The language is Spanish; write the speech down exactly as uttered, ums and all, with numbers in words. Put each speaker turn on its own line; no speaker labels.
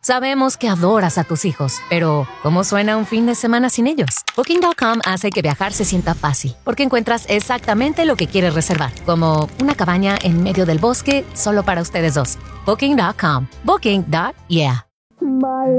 Sabemos que adoras a tus hijos, pero ¿cómo suena un fin de semana sin ellos? Booking punto com hace que viajar se sienta fácil, porque encuentras exactamente lo que quieres reservar, como una cabaña en medio del bosque solo para ustedes dos. Booking punto com. Booking. Yeah.
Bye.